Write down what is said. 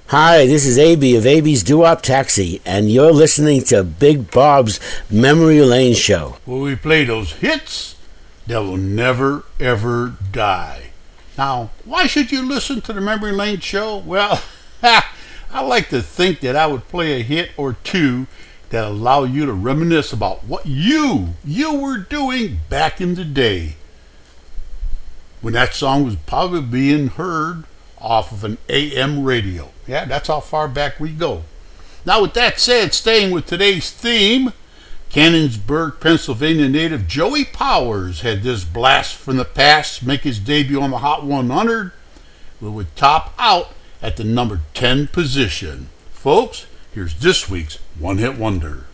Hi, this is AB of AB's Doo-Wop Taxi, and you're listening to Big Bob's Memory Lane Show, where we play those hits that will never, ever die. Now, why should you listen to the Memory Lane Show? Well, I like to think that I would play a hit or two that allow you to reminisce about what you were doing back in the day when that song was probably being heard off of an AM radio. Yeah, that's how far back we go. Now, with that said, staying with today's theme, Canonsburg, Pennsylvania native Joey Powers had this blast from the past make his debut on the Hot 100, but would top out at the number 10 position. Folks, here's this week's One Hit Wonder.